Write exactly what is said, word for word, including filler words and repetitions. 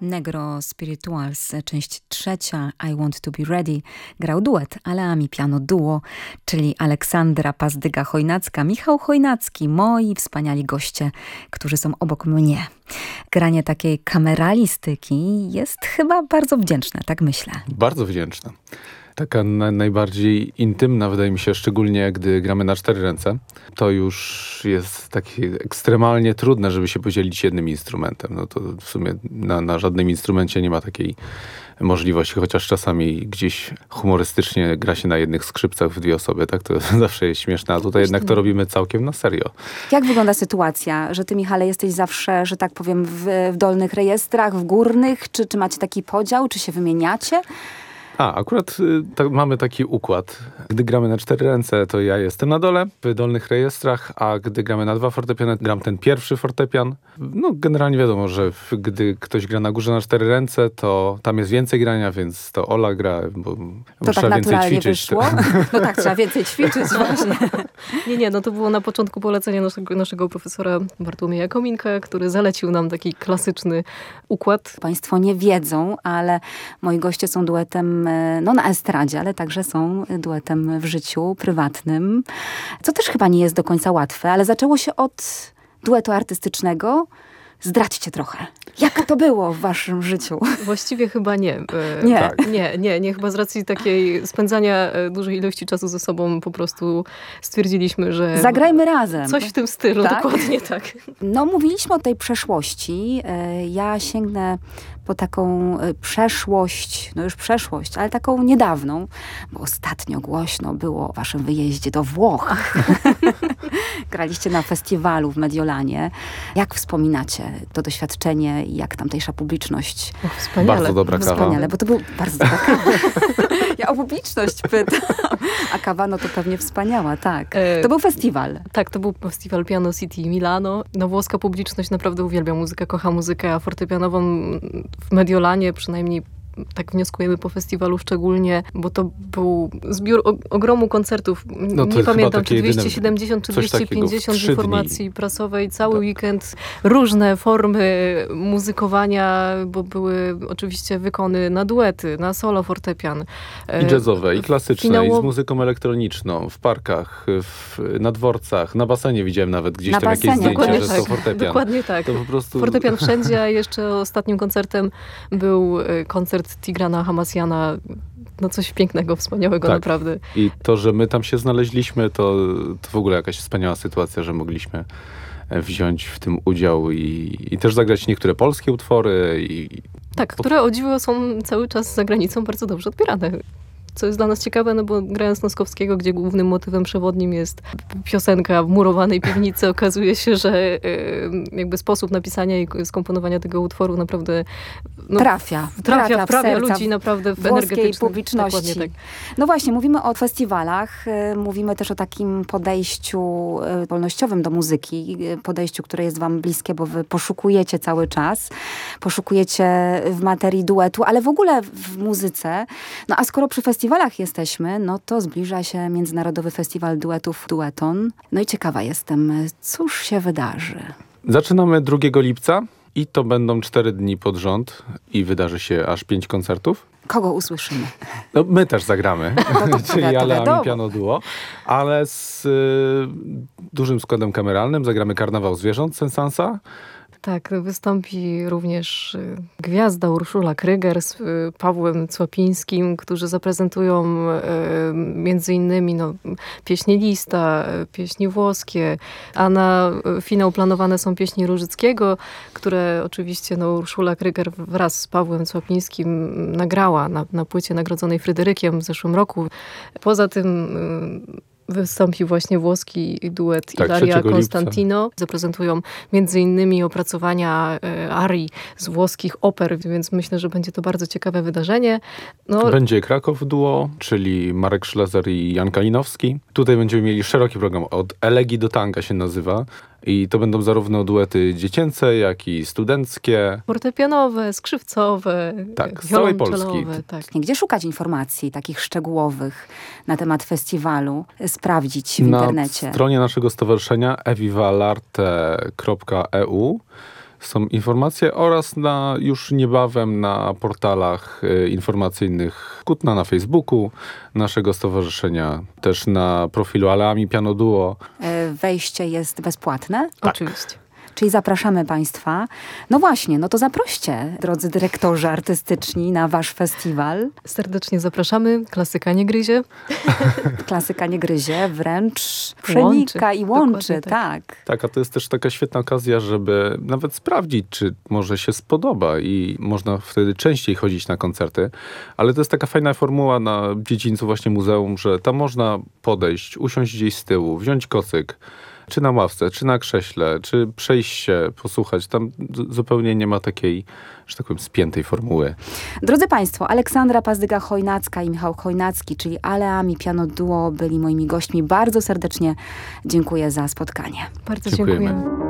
Negro Spirituals, część trzecia, I Want to be Ready, grał duet, ale Ami Piano Duo, czyli Aleksandra Pazdyga-Chojnacka, Michał Chojnacki, moi wspaniali goście, którzy są obok mnie. Granie takiej kameralistyki jest chyba bardzo wdzięczne, tak myślę. Bardzo wdzięczne. Taka na, najbardziej intymna, wydaje mi się, szczególnie gdy gramy na cztery ręce. To już jest takie ekstremalnie trudne, żeby się podzielić jednym instrumentem. No to w sumie na, na żadnym instrumencie nie ma takiej możliwości, chociaż czasami gdzieś humorystycznie gra się na jednych skrzypcach w dwie osoby, tak? To zawsze jest śmieszne, a tutaj jednak to robimy całkiem na serio. Jak wygląda sytuacja, że ty, Michale, jesteś zawsze, że tak powiem, w, w dolnych rejestrach, w górnych? Czy, czy macie taki podział? Czy się wymieniacie? A, akurat y, tak, mamy taki układ. Gdy gramy na cztery ręce, to ja jestem na dole, w dolnych rejestrach, a gdy gramy na dwa fortepiany, gram ten pierwszy fortepian. No, generalnie wiadomo, że w, gdy ktoś gra na górze na cztery ręce, to tam jest więcej grania, więc to Ola gra, bo to trzeba tak więcej ćwiczyć. Wyszło? No tak, trzeba więcej ćwiczyć właśnie. Nie, nie, no to było na początku polecenie naszego, naszego profesora Bartłomieja Kominka, który zalecił nam taki klasyczny układ. Państwo nie wiedzą, ale moi goście są duetem no, na estradzie, ale także są duetem w życiu prywatnym, co też chyba nie jest do końca łatwe, ale zaczęło się od duetu artystycznego. Zdradźcie trochę. Jak to było w waszym życiu? Właściwie chyba nie. Nie. Tak. Nie, nie, nie. Chyba z racji takiej spędzania dużej ilości czasu ze sobą po prostu stwierdziliśmy, że... Zagrajmy razem. Coś w tym stylu, tak? Dokładnie tak. No, mówiliśmy o tej przeszłości. Ja sięgnę po taką przeszłość, no już przeszłość, ale taką niedawną, bo ostatnio głośno było o waszym wyjeździe do Włoch. Graliście na festiwalu w Mediolanie. Jak wspominacie to doświadczenie i jak tamtejsza publiczność? O, wspaniale. Bardzo dobra kawa. Wspaniale, bo to był bardzo dobra kawa. Ja o publiczność pytam. A kawa, no to pewnie wspaniała, tak. To był festiwal. Tak, to był festiwal Piano City Milano. No, włoska publiczność naprawdę uwielbia muzykę, kocha muzykę, a fortepianową w Mediolanie przynajmniej tak wnioskujemy po festiwalu szczególnie, bo to był zbiór o, ogromu koncertów. No nie pamiętam, czy dwieście siedemdziesiąt, czy dwieście pięćdziesiąt informacji dni. prasowej. Cały tak. weekend, różne formy muzykowania, bo były oczywiście wykony na duety, na solo fortepian. I jazzowe, i klasyczne, Finało... i z muzyką elektroniczną, w parkach, w, na dworcach, na basenie widziałem nawet gdzieś na tam basenie. jakieś zdjęcia, dokładnie że tak. to fortepian. Dokładnie tak. To po prostu... Fortepian wszędzie, a jeszcze ostatnim koncertem był koncert Tigrana Hamasjana. No coś pięknego, wspaniałego, tak. naprawdę. I to, że my tam się znaleźliśmy, to, to w ogóle jakaś wspaniała sytuacja, że mogliśmy wziąć w tym udział i, i też zagrać niektóre polskie utwory. I, tak, które o dziwo są cały czas za granicą bardzo dobrze odbierane. Co jest dla nas ciekawe, no bo grając Noskowskiego, gdzie głównym motywem przewodnim jest piosenka w murowanej piwnicy, okazuje się, że jakby sposób napisania i skomponowania tego utworu naprawdę no, trafia. Trafia, trafia wprawia ludzi naprawdę w energetycznym publiczności. Tak. No właśnie, mówimy o festiwalach, mówimy też o takim podejściu wolnościowym do muzyki, podejściu, które jest wam bliskie, bo wy poszukujecie cały czas, poszukujecie w materii duetu, ale w ogóle w muzyce. No a skoro przy festiwalu W festiwalach jesteśmy, no to zbliża się Międzynarodowy Festiwal Duetów Dueton. No i ciekawa jestem, cóż się wydarzy? Zaczynamy drugiego lipca i to będą cztery dni pod rząd i wydarzy się aż pięć koncertów. Kogo usłyszymy? No, my też zagramy, no czyli Ale Ami Piano Duo, ale z y, dużym składem kameralnym zagramy Karnawał Zwierząt Sensansa. Tak, wystąpi również gwiazda Urszula Kryger z Pawłem Cłapińskim, którzy zaprezentują między innymi no, pieśni Lista, pieśni włoskie, a na finał planowane są pieśni Różyckiego, które oczywiście no, Urszula Kryger wraz z Pawłem Cłapińskim nagrała na, na płycie nagrodzonej Fryderykiem w zeszłym roku. Poza tym wystąpi właśnie włoski duet tak, Ilaria Constantino. Zaprezentują między innymi opracowania e, arii z włoskich oper, więc myślę, że będzie to bardzo ciekawe wydarzenie. No, będzie Kraków Duo, czyli Marek Szlezer i Jan Kalinowski. Tutaj będziemy mieli szeroki program, od elegii do tanga się nazywa. I to będą zarówno duety dziecięce, jak i studenckie. Fortepianowe, skrzypcowe, tak, z całej Polski. Tak. Gdzie szukać informacji takich szczegółowych na temat festiwalu? Sprawdzić w internecie. Na stronie naszego stowarzyszenia evivalarte kropka e u są informacje oraz na, już niebawem na portalach e, informacyjnych Kutna na Facebooku, naszego stowarzyszenia, też na profilu Aleami Piano Duo. E, Wejście jest bezpłatne? Tak. Oczywiście. Czyli zapraszamy Państwa. No właśnie, no to zaproście, drodzy dyrektorzy artystyczni, na wasz festiwal. Serdecznie zapraszamy. Klasyka nie gryzie. Klasyka nie gryzie, wręcz Łączy. przenika i łączy, Dokładnie tak. tak. Tak, a to jest też taka świetna okazja, żeby nawet sprawdzić, czy może się spodoba i można wtedy częściej chodzić na koncerty. Ale to jest taka fajna formuła na dziedzińcu właśnie muzeum, że tam można podejść, usiąść gdzieś z tyłu, wziąć kocyk, czy na ławce, czy na krześle, czy przejść się, posłuchać. Tam z- zupełnie nie ma takiej, że tak powiem, spiętej formuły. Drodzy Państwo, Aleksandra Pazdyga-Chojnacka i Michał Chojnacki, czyli Aleami Piano Duo, byli moimi gośćmi. Bardzo serdecznie dziękuję za spotkanie. Bardzo Dziękujemy. dziękujemy.